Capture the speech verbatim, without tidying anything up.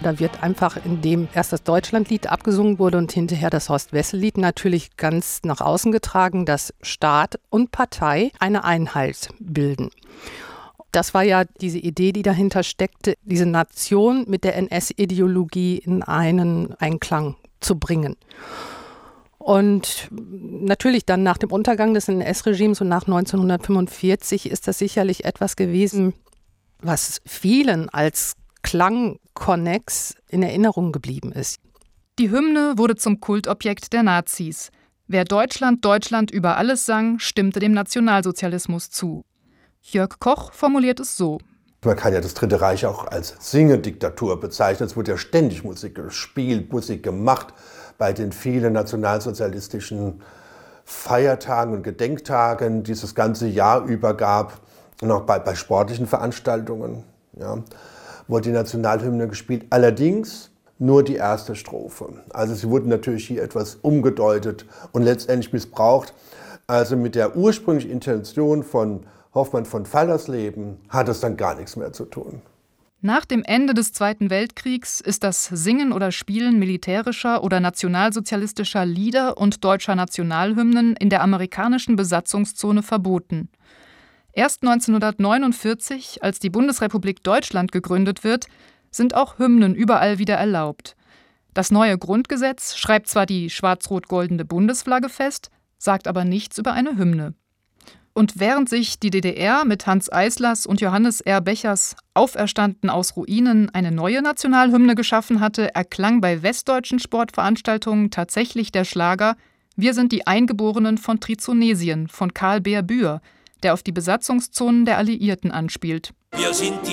Da wird einfach, indem erst das Deutschlandlied abgesungen wurde und hinterher das Horst-Wessel-Lied, natürlich ganz nach außen getragen, dass Staat und Partei eine Einheit bilden. Das war ja diese Idee, die dahinter steckte, diese Nation mit der N S-Ideologie in einen Einklang zu bringen. Und natürlich dann nach dem Untergang des N S-Regimes und nach neunzehnhundertfünfundvierzig ist das sicherlich etwas gewesen, was vielen als Klangkonnex in Erinnerung geblieben ist. Die Hymne wurde zum Kultobjekt der Nazis. Wer Deutschland, Deutschland über alles sang, stimmte dem Nationalsozialismus zu. Jörg Koch formuliert es so. Man kann ja das Dritte Reich auch als Singediktatur bezeichnen. Es wurde ja ständig Musik gespielt, Musik gemacht bei den vielen nationalsozialistischen Feiertagen und Gedenktagen, die es das ganze Jahr über gab. Und auch bei, bei sportlichen Veranstaltungen ja, wurde die Nationalhymne gespielt. Allerdings nur die erste Strophe. Also sie wurde natürlich hier etwas umgedeutet und letztendlich missbraucht. Also mit der ursprünglichen Intention von Hoffmann von Fallersleben hat es dann gar nichts mehr zu tun. Nach dem Ende des Zweiten Weltkriegs ist das Singen oder Spielen militärischer oder nationalsozialistischer Lieder und deutscher Nationalhymnen in der amerikanischen Besatzungszone verboten. Erst neunzehnhundertneunundvierzig, als die Bundesrepublik Deutschland gegründet wird, sind auch Hymnen überall wieder erlaubt. Das neue Grundgesetz schreibt zwar die schwarz-rot-goldene Bundesflagge fest, sagt aber nichts über eine Hymne. Und während sich die D D R mit Hanns Eislers und Johannes R. Bechers auferstanden aus Ruinen eine neue Nationalhymne geschaffen hatte, erklang bei westdeutschen Sportveranstaltungen tatsächlich der Schlager »Wir sind die Eingeborenen von Trizonesien« von Karl Beer Bühr, der auf die Besatzungszonen der Alliierten anspielt. Wir sind die